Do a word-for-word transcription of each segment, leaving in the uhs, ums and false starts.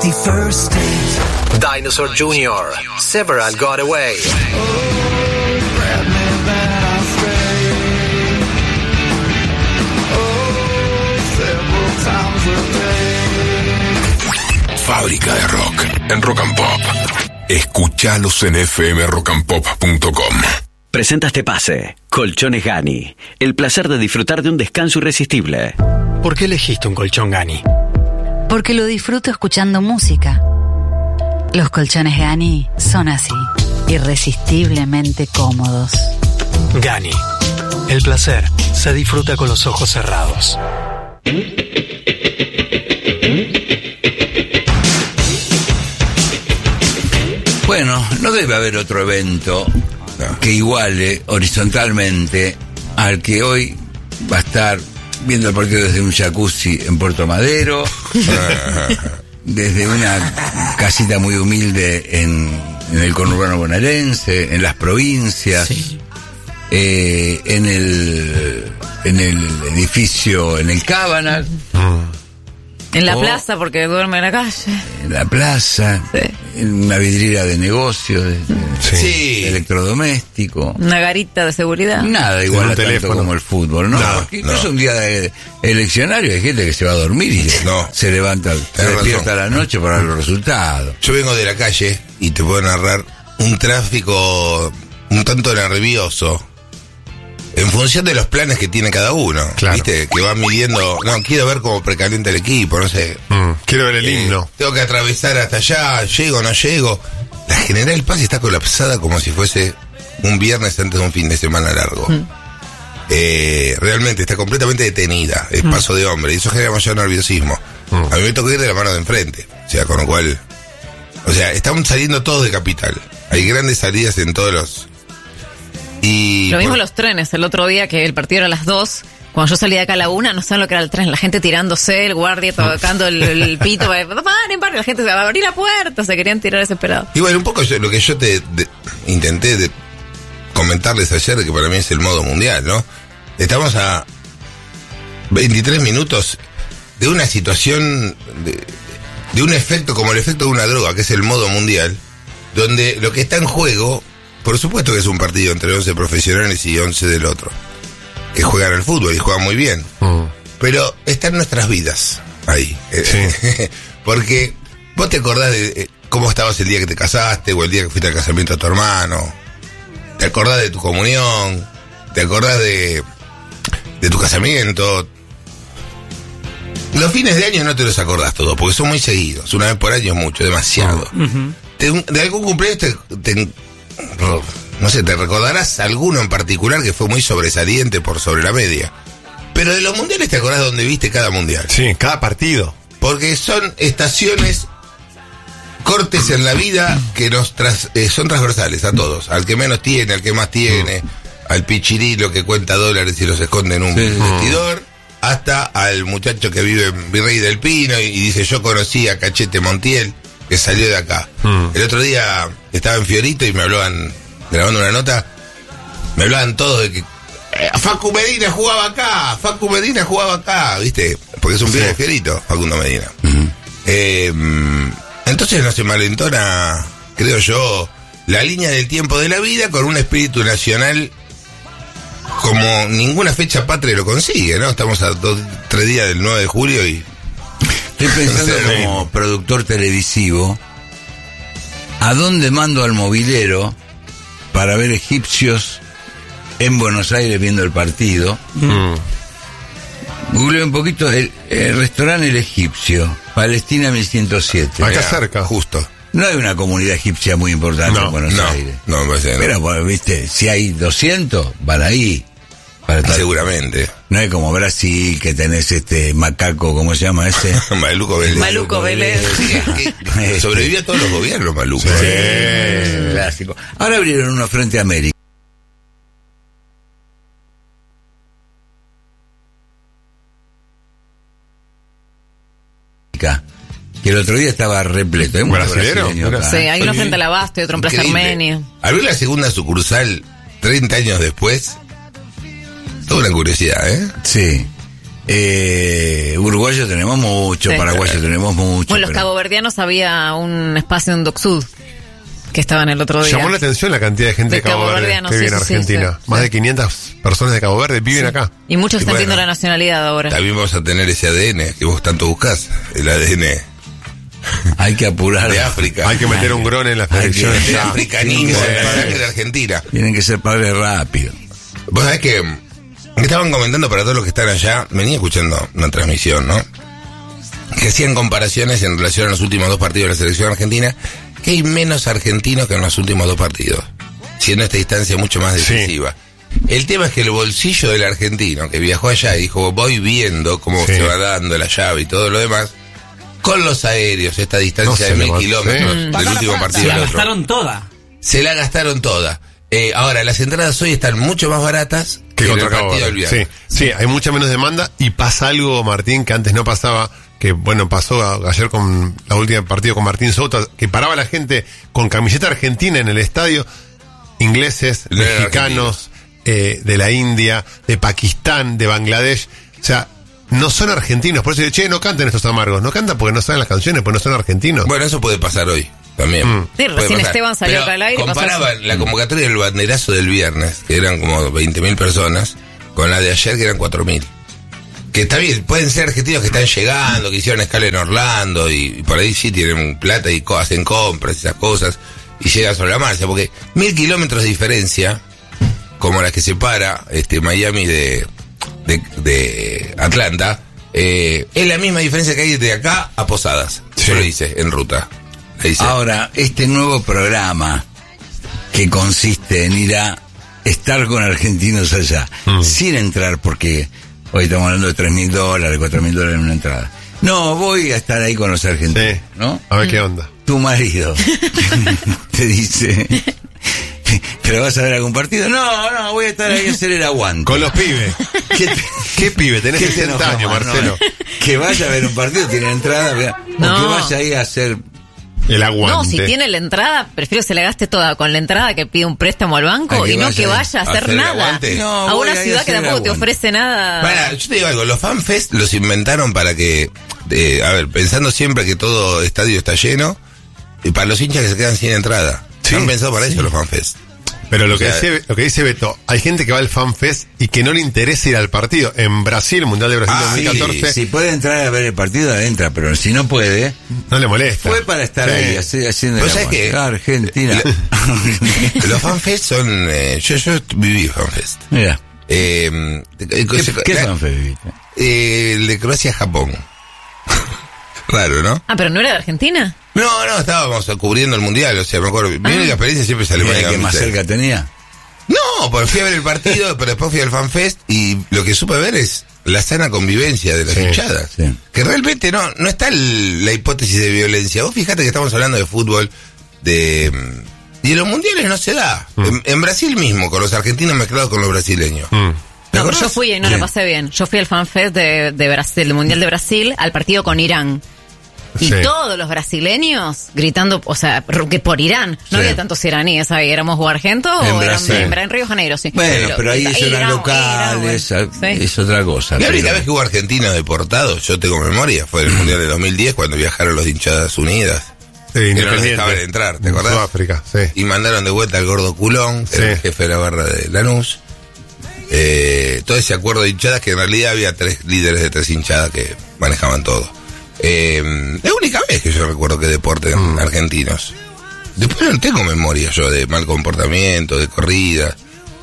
fifty-first state. Dinosaur junior, Several Got Away. Fábrica de rock en Rock and Pop. Escuchalos en f m rock and pop punto com. Presenta este pase. Colchones Gani. El placer de disfrutar de un descanso irresistible. ¿Por qué elegiste un colchón Gani? Porque lo disfruto escuchando música. Los colchones Gani son así, irresistiblemente cómodos. Gani. El placer se disfruta con los ojos cerrados. Bueno, no debe haber otro evento que iguale horizontalmente al que hoy va a estar viendo el partido desde un jacuzzi en Puerto Madero, desde una casita muy humilde en, en el conurbano bonaerense, en las provincias, sí. eh, en el en el edificio, en el Cábana. En la o plaza, porque duerme en la calle. En la plaza, sí. En una vidriera de negocios, de, de, sí. de electrodoméstico. Una garita de seguridad. Nada igual a tanto como el fútbol, ¿no? No, Incluso no. un día de eleccionario hay gente que se va a dormir y no. se levanta, se despierta a la noche para ver los resultados. Yo vengo de la calle y te puedo narrar un tráfico un tanto nervioso. En función de los planes que tiene cada uno, claro. ¿Viste? Que van midiendo, no, quiero ver cómo precalienta el equipo, no sé. Mm, quiero ver el eh, himno. Tengo que atravesar hasta allá, llego o no llego. La General Paz está colapsada como si fuese un viernes antes de un fin de semana largo. Mm. Eh, realmente está completamente detenida, es mm. paso de hombre, y eso genera mayor nerviosismo. Mm. A mí me toca ir de la mano de enfrente, o sea, con lo cual... O sea, estamos saliendo todos de Capital. Hay grandes salidas en todos los... Y lo mismo por... los trenes, el otro día que el partido era a las dos, cuando yo salí de acá a la una, no saben lo que era el tren, la gente tirándose, el guardia tocando el, el pito, paren, paren, la gente se va a abrir la puerta, se querían tirar desesperados. Y bueno, un poco yo, lo que yo te de, intenté de comentarles ayer, que para mí es el modo mundial, ¿no? Estamos a veintitrés minutos de una situación, de, de un efecto como el efecto de una droga, que es el modo mundial, donde lo que está en juego... Por supuesto que es un partido entre once profesionales y once del otro, que juegan al fútbol y juegan muy bien. Mm. Pero están nuestras vidas ahí. Sí. Porque vos te acordás de cómo estabas el día que te casaste o el día que fuiste al casamiento a tu hermano. Te acordás de tu comunión. Te acordás de, de tu casamiento. Los fines de año no te los acordás todos, porque son muy seguidos. Una vez por año es mucho, demasiado. Uh-huh. te, de algún cumpleaños te... te no sé, te recordarás alguno en particular que fue muy sobresaliente por sobre la media. Pero de los mundiales te acordás dónde viste cada mundial. Sí, cada partido. Porque son estaciones, cortes en la vida que nos tras, eh, son transversales a todos. Al que menos tiene, al que más tiene, mm. al pichirilo que cuenta dólares y los esconde en un sí, vestidor, mm. hasta al muchacho que vive en Virrey del Pino y, y dice, yo conocí a Cachete Montiel, que salió de acá. Mm. El otro día estaba en Fiorito y me hablaban, grabando una nota, me hablaban todos de que eh, Facu Medina jugaba acá, Facu Medina jugaba acá, ¿viste? Porque es un pibe sí. de Fiorito, Facundo Medina. Mm-hmm. Eh, entonces no se malentona, creo yo, la línea del tiempo de la vida con un espíritu nacional como ninguna fecha patria lo consigue, ¿no? Estamos a dos, tres días del nueve de julio y... Estoy pensando como productor televisivo, ¿a dónde mando al mobilero para ver egipcios en Buenos Aires viendo el partido? Mm. Google un poquito el, el restaurante El Egipcio, Palestina mil ciento siete. Acá cerca, justo. No hay una comunidad egipcia muy importante no, en Buenos no, Aires. No, no, no. Pero, bueno, viste, si hay doscientos, van ahí. Para seguramente. No es como Brasil, que tenés este macaco, ¿cómo se llama ese? Maluco Vélez. Maluco Vélez. Sí, que sobrevivió a todos los gobiernos, Maluco. Sí, sí. Clásico. Ahora abrieron uno frente a América. Que el otro día estaba repleto. ¿Eh? ¿Brasileño? Sí, hay uno frente al Abasto y otro en Plaza Armenia. Abrió la segunda sucursal treinta años después. Toda una curiosidad, ¿eh? Sí. Eh, uruguayos tenemos mucho, Sí. paraguayos tenemos mucho. Bueno, los pero- caboverdianos había un espacio en Dock Sud que estaban el otro día. Llamó la atención la cantidad de gente de, De Cabo Verde caboverdianos, que sí, vive en sí, sí, Argentina. sí. Más Sí. de quinientas personas de Cabo Verde viven acá. Y muchos Y están bueno, viendo la nacionalidad ahora. También vamos a tener ese A D N que vos tanto buscás, el A D N Hay que apurar. de África. Hay que meter un gron en las Hay que elecciones. de meter- africanismo, Sí. de sangre de Argentina. Tienen que ser padres rápido. Vos sabés que me estaban comentando para todos los que están allá, venía escuchando una transmisión, ¿no? Que hacían comparaciones en relación a los últimos dos partidos de la selección argentina, que hay menos argentinos que en los últimos dos partidos, siendo esta distancia mucho más decisiva. El tema es que el bolsillo del argentino que viajó allá y dijo, voy viendo cómo Sí. se va dando la llave y todo lo demás, con los aéreos, esta No distancia se de le mil va- kilómetros sí. del último partido La al otro. gastaron toda. Se la gastaron toda. Eh, ahora, las entradas hoy están mucho más baratas Que que en contra el Cabo partido del Verde. viernes. Sí, sí, hay mucha menos demanda y pasa algo, Martín, que antes no pasaba, que bueno, pasó a- ayer con la última partido con Martín Souta, que paraba la gente con camiseta argentina en el estadio, ingleses, No eran mexicanos, eh, de la India, de Pakistán, de Bangladesh, o sea, no son argentinos, por eso digo, che, no canten estos amargos, no cantan porque no saben las canciones, porque no son argentinos. Bueno, eso puede pasar hoy también. Mm. Sí, Puede recién pasar. Esteban salió Pero acá al aire y pasó comparaban la convocatoria del banderazo del viernes, que eran como veinte mil personas, con la de ayer, que eran cuatro mil. Que está bien, pueden ser argentinos que están llegando, que hicieron escala en Orlando, y, y por ahí sí tienen plata y co- hacen compras y esas cosas, y llegan sobre la marcha, porque mil kilómetros de diferencia, como la que separa este Miami de, de, de Atlanta, eh, es la misma diferencia que hay de acá a Posadas. Sí. Yo lo hice en ruta. Lo hice. Ahora, este nuevo programa que consiste en ir a estar con argentinos allá, Mm. sin entrar, porque hoy estamos hablando de tres mil dólares, cuatro mil dólares en una entrada. No, voy a estar ahí con los argentinos, Sí. ¿no? A ver qué onda. Tu marido te dice, ¿pero vas a ver algún partido? No, no, voy a estar ahí a hacer el aguante. Con los pibes. ¿Qué, te- ¿Qué pibe? Tenés qué te sesenta enoja años, más, Marcelo. no? Que vaya a ver un partido, tiene entrada, vea, No. o que vaya ahí a hacer... El No, aguante. si tiene la entrada, prefiero que se la gaste toda con la entrada que pide un préstamo al banco A que y no vaya que a- vaya a a hacer hacer el nada. aguante. No, a voy una a ir ciudad a que hacer el tampoco te aguante. ofrece nada. Bueno, yo te digo algo, los FanFest los inventaron para que, eh, a ver, pensando siempre que todo estadio está lleno, y para los hinchas que se quedan sin entrada. Sí, Han pensado para sí. eso los FanFest. Pero lo O que, sea, dice, lo que dice Beto, hay gente que va al FanFest y que no le interesa ir al partido. En Brasil, el Mundial de Brasil Ah, dos mil catorce, Si puede entrar a ver el partido, entra, pero si no puede, no le molesta. fue para estar Sí. ahí haci- haciendo el Pero ¿sabes aguante. qué? Argentina. Los FanFest son, eh, yo, yo viví FanFest. Mira, Eh, ¿qué, ¿qué, qué fanfe viviste? Eh, el de Croacia-Japón. Raro, ¿no? Ah, pero no era de Argentina. No, no, estábamos cubriendo el mundial, o sea, me acuerdo. Mi única experiencia siempre es Alemania. Mira, que más dos mil seis. cerca tenía. No, porque fui a ver el partido, pero después fui al FanFest y lo que supe ver es la sana convivencia de las Sí, hinchadas. sí. Que realmente no no está el- la hipótesis de violencia. Vos fíjate que estamos hablando de fútbol, de y en los mundiales no se da. Mm. En, en Brasil mismo, con los argentinos mezclados con los brasileños. Mm. ¿Te No, pero acordás? yo fui y no Sí. la pasé bien. Yo fui al FanFest de, de Brasil, del Mundial de Brasil, al partido con Irán. Y Sí. todos los brasileños gritando, o sea, que por Irán. No Sí. había tantos iraníes ahí. ¿Éramos o Argento En o eran Brasil. en, en Río de Janeiro? Sí. Bueno, pero, ahí ellos eran Irán, locales, Irán, bueno. Sí. es otra cosa. La única pero- vez que hubo argentinos deportados, yo tengo memoria, fue en el mundial de dos mil diez cuando viajaron los de hinchadas unidas. Sí, Que no los Independiente. dejaban entrar, ¿te En acordás? Sudáfrica, sí. Y mandaron de vuelta al gordo Culón, que Sí. era el jefe de la barra de Lanús. Eh, todo ese acuerdo de hinchadas, que en realidad había tres líderes de tres hinchadas que manejaban todo. Eh, es la única vez que yo recuerdo que deporten Mm. argentinos. Después no tengo memoria yo de mal comportamiento, de corrida.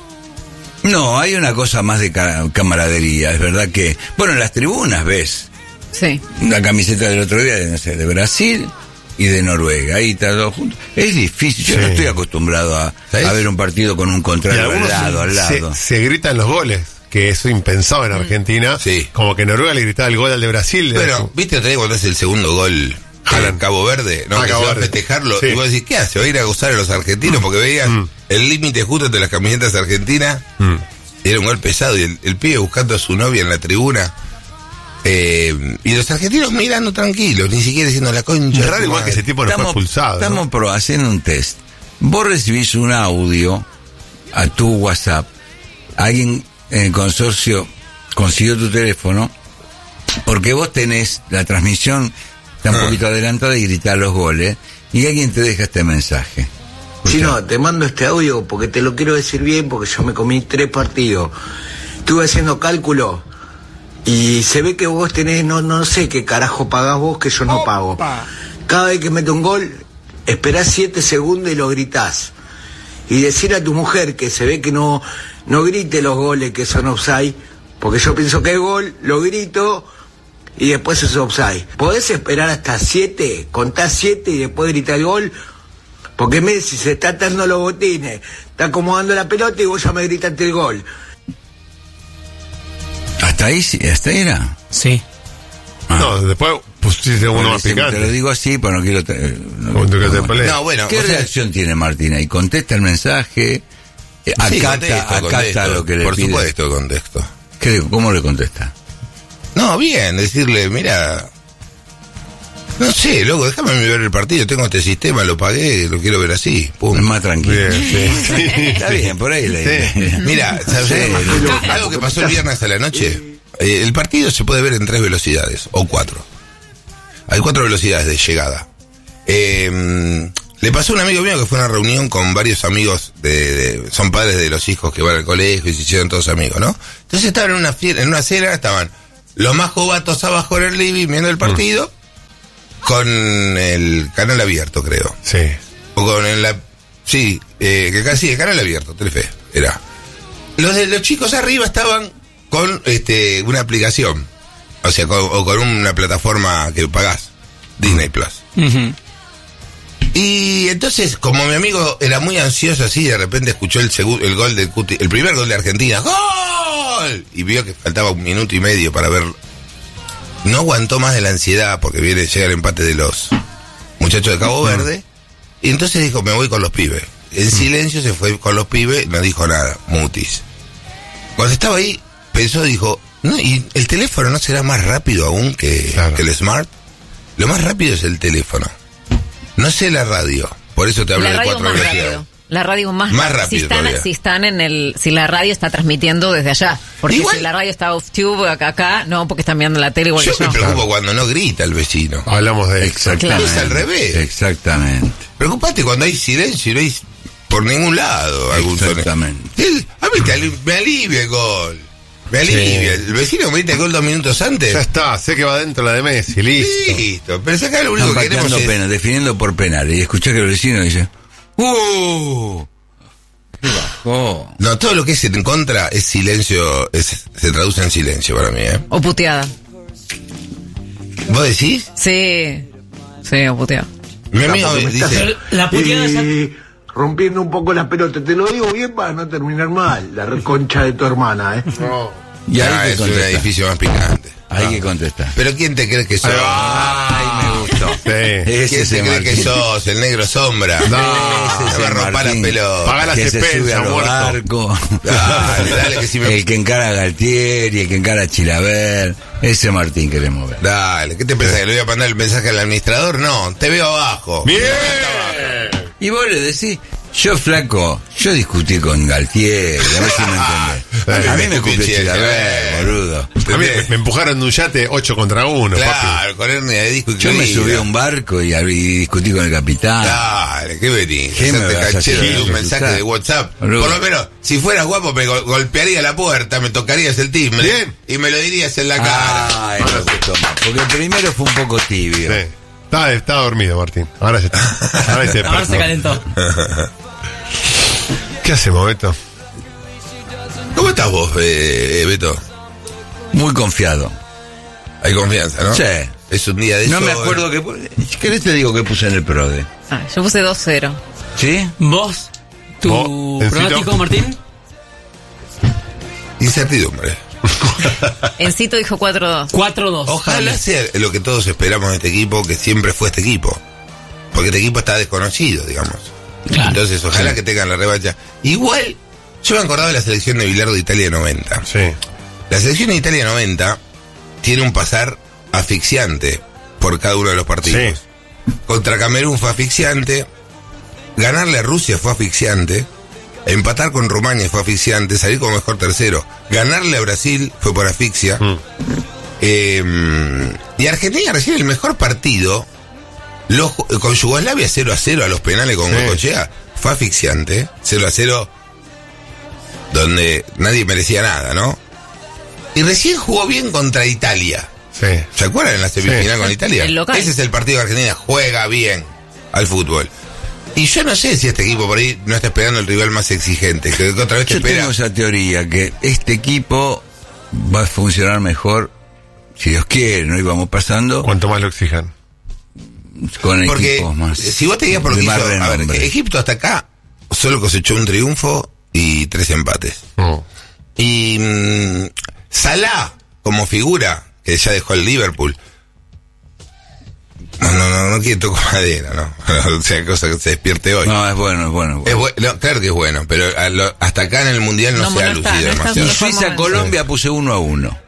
No, hay una cosa más de ca- camaradería. Es verdad que, bueno, en las tribunas ves Sí. una camiseta del otro día de, no sé, de Brasil y de Noruega. Ahí está todo junto. Es difícil. Yo Sí. no estoy acostumbrado a, ¿Sabes? a ver un partido con un Y contrario al algunos lado, al se, lado. se gritan los goles, que eso impensado en Argentina. Sí. Como que Noruega le gritaba el gol al de Brasil. Pero, ¿viste otra vez cuando es el segundo gol? Jalan. Cabo Verde, ¿no? Ah, que Cabo se va a Verde. festejarlo. Sí. Y vos decís, ¿qué hace? ¿Va a ir a gozar a los argentinos? Porque veías Mm. el límite justo entre las camisetas argentinas. Mm. Era un gol pesado y el, el pibe buscando a su novia en la tribuna. Eh, y los argentinos mirando tranquilos, ni siquiera diciendo la concha. Es de raro tu igual que madre. ese tipo no fue expulsado. ¿no? Estamos pro- haciendo un test. Vos recibís un audio a tu WhatsApp. Alguien en el consorcio consiguió tu teléfono Porque vos tenés la transmisión, está un Ah. poquito adelantada y gritás los goles, y alguien te deja este mensaje. Si no, te mando este audio porque te lo quiero decir bien, porque yo me comí tres partidos. Estuve haciendo cálculo y se ve que vos tenés, no, no sé qué carajo pagás vos que yo no pago. Cada vez que meto un gol, esperás siete segundos y lo gritás. Y decir a tu mujer que se ve que no, no grite los goles que son offside, porque yo pienso que es gol, lo grito y después es offside. ¿Podés esperar hasta siete? Contás siete y después gritar el gol. Porque Messi se está atando los botines, está acomodando la pelota y vos ya me gritaste el gol. ¿Hasta ahí, sí- hasta ahí era? Sí. Ah. No, después pusiste uno Bueno, más sí, picante. Te lo digo así, pero no quiero... Te, no, Como tú que te no, pelees. No, bueno, ¿Qué o sea, reacción tiene Martín ahí? ¿Contesta el mensaje? Eh, sí, ¿Acata, contesto, acata contesto, lo que le por pide? supuesto, contesto. ¿Qué, ¿Cómo le contesta? No, bien, decirle, mira, no sé, loco, déjame ver el partido, tengo este sistema, lo pagué, lo quiero ver así, pum. Es más tranquilo. Bien, sí. Está bien, por ahí le Sí. Mira, ¿sabes? Sí, Algo que pasó el viernes a la noche, eh, el partido se puede ver en tres velocidades, o cuatro. Hay cuatro velocidades de llegada. Eh, le pasó a un amigo mío que fue a una reunión con varios amigos, de, de- son padres de los hijos que van al colegio y se hicieron todos amigos, ¿no? Entonces estaban en una, fiel- en una cena, estaban los más jovatos abajo en el living viendo el partido, con el canal abierto, creo. Sí. O con el, la, sí, eh, que casi el canal abierto, Telefe, era. Los de los chicos arriba estaban con este una aplicación, o sea, con, o con una plataforma que pagás, Disney Plus. Ujú. Y entonces, como mi amigo era muy ansioso así, de repente escuchó el segundo, el gol del Cuti, el primer gol de Argentina, ¡gol! Y vio que faltaba un minuto y medio para ver. No aguantó más de la ansiedad porque viene llega el empate de los muchachos de Cabo Verde. Y entonces dijo, me voy con los pibes. En silencio se fue con los pibes, no dijo nada, mutis. Cuando estaba ahí, pensó, dijo, no, ¿y el teléfono no será más rápido aún que, Claro. que el smart? Lo más rápido es el teléfono. No sé la radio, por eso te hablo La de radio cuatro más velocidades. rápido. La radio más, Más si rápido están, todavía. si están en el, si la radio está transmitiendo desde allá, porque Igual- si la radio está off tube acá, acá, no, porque están mirando la tele igual Yo que me yo. preocupo cuando no grita el vecino. Hablamos de Exactamente. Es al revés. Exactamente. Preocupate cuando hay silencio y no hay por ningún lado algún sonido. Exactamente. El- A mí te ali- me alivia el gol. Me alivia. El vecino me grita el gol dos minutos antes. Ya está, sé que va dentro la de Messi, listo. Listo. Pero acá lo único Están que queremos pateando es... penal, definiendo por penales. Y escuché que el vecino dice, ¡uh! ¿Qué bajó? No, todo lo que es en contra es silencio, es- se traduce en silencio para mí, ¿eh? O puteada. ¿Vos decís? Sí. Sí, o puteada. Mi amigo Tampoco me dice... Pero la puteada ya... Y rompiendo un poco la pelota, te lo digo bien para no terminar mal, la reconcha de tu hermana, ¿eh? Y Ah, ahí es que un contesta. edificio más picante. Hay que contestar. Pero ¿quién te crees que sos? Ay, me gustó. Sí. Ese ¿Quién es te el crees que Martín. sos? El negro sombra. No, Ese Ese va a es romper la Martín. pelota. Paga la Que se Cepelsa, sube a los muerto. barcos. Dale, dale, que si me- El que encara a Galtieri, el que encara a Chilaver. Ese Martín queremos ver. Dale, ¿qué te pensás? ¿Que le voy a mandar el mensaje al administrador? No, te veo abajo. ¡Bien! Y vos le decís, yo flaco, yo discutí con Galtieri, a ver si me entendés. A mí me cumple Chilaver, boludo. A mí me, me empujaron de un yate ocho contra uno, papi. Claro, con hernia de disco y Yo me caída. subí a un barco y, y discutí con el capitán. Dale, qué venís. ¿Qué me Hacerte vas a canchero hacer? de un mensaje Resultado. de WhatsApp. Boludo. Por lo menos, si fueras guapo, me go- golpearía la puerta, me tocarías el timbre. Bien. Y me lo dirías en la cara. Ay, me gustó más. Porque el primero fue un poco tibio. Sí. Está, está dormido, Martín. Ahora ya está. Ahora se Ahora se calentó. ¿Qué hacemos, Beto? ¿Cómo estás vos, eh, eh, Beto? Muy confiado. Hay confianza, ¿no? Sí. Es un día de No sol. me acuerdo que... pu- Si querés te digo que puse en el PRODE. Ah, yo puse dos cero. ¿Sí? ¿Vos? ¿Tu ¿Vos, Encito? pronóstico, Martín? Incertidumbre. Encito dijo cuatro dos. cuatro dos. Ojalá sea lo que todos esperamos de este equipo, que siempre fue este equipo. Porque este equipo está desconocido, digamos. Claro. Entonces, ojalá que tengan la revancha. Igual, yo me acordaba de la selección de Bilardo de Italia noventa. Sí. La selección de Italia noventa tiene un pasar asfixiante por cada uno de los partidos. Sí. Contra Camerún fue asfixiante. Ganarle a Rusia fue asfixiante. Empatar con Rumania fue asfixiante. Salir como mejor tercero. Ganarle a Brasil fue por asfixia. Mm. Eh, y Argentina recibe el mejor partido. Lo, con Yugoslavia cero a cero a los penales con Sí. Goicoechea. Fue asfixiante. cero a cero. Donde nadie merecía nada, ¿no? Y recién jugó bien contra Italia. Sí. ¿Se acuerdan en la semifinal Sí. con Italia? El local. Ese es el partido de Argentina. Juega bien al fútbol. Y yo no sé si este equipo por ahí no está esperando el rival más exigente. Que otra vez te Yo espera. tengo esa teoría que este equipo va a funcionar mejor, si Dios quiere, ¿no? Y vamos pasando Cuanto más lo exijan. con Porque equipos más. si vos te digas por lo de que más hizo, a ver, renombre. Egipto hasta acá solo cosechó un triunfo y tres empates. Mm. Y mm, Salah, como figura, que ya dejó el Liverpool. No, no, no, no quiero tocar madera, ¿no? O sea, cosa que se despierte hoy. No, es bueno, es bueno. Es bu- no, claro que es bueno, pero a lo- hasta acá en el Mundial no, No, se ha no está, lucido no está demasiado. en su mejor Suiza, momento. Colombia puse uno a uno.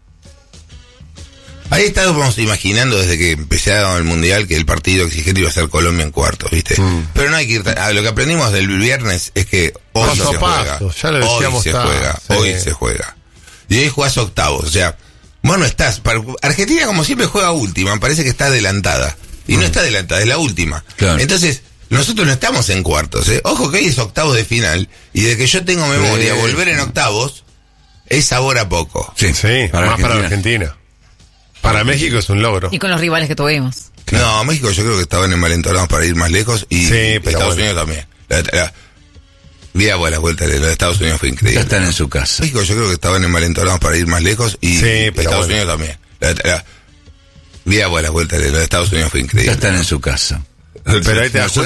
Ahí estábamos imaginando desde que empecé el Mundial que el partido exigente iba a ser Colombia en cuartos, ¿viste? Mm. Pero no hay que ir tan- ah, lo que aprendimos del viernes es que hoy Paso se a juega. paso, ya lo Hoy decíamos se tan, juega, sí. hoy se juega. Y hoy jugás octavos, o sea, vos no estás, para- Argentina como siempre juega última, parece que está adelantada. Y no está adelantada, es la última. Claro. Entonces, nosotros no estamos en cuartos, ¿eh? Ojo que hoy es octavos de final, y de que yo tengo memoria, Sí. volver en octavos es sabor a poco. Sí, Sí, para más para Argentina. Argentina. Para México es un logro. Y con los rivales que tuvimos. No, México yo creo que estaban envalentonados para ir más lejos y Sí, pero Estados bueno. Unidos también. La, la, vi a las vueltas de los de Estados Unidos fue Ya increíble. están en su casa. México yo creo que estaban envalentonados para ir más lejos y Sí, pero Estados bueno. Unidos también. La, la, vi a las vueltas de los de Estados Unidos fue Ya increíble. están en su casa. Pero ahí te das Nosotros